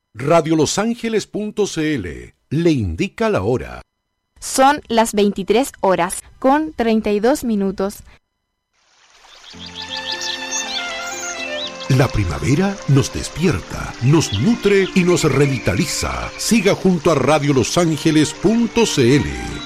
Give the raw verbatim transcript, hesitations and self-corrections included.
radio los ángeles punto c l le indica la hora. Son las veintitrés horas con treinta y dos minutos. La primavera nos despierta, nos nutre y nos revitaliza. Siga junto a radio los ángeles punto c l.